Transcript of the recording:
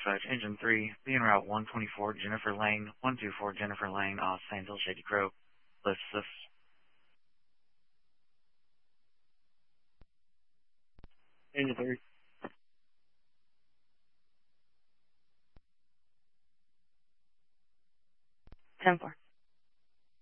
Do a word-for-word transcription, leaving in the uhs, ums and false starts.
dispatch, engine three, being route one twenty-four Jennifer Lane, one two four Jennifer Lane, off Sandhill Shady Grove. Let's assist. Engine three. ten four.